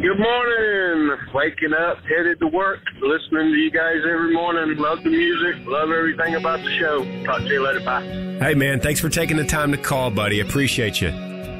Good morning. Waking up, headed to work, listening to you guys every morning. Love the music. Love everything about the show. Talk to you later. Bye. Hey, man, thanks for taking the time to call, buddy. Appreciate you.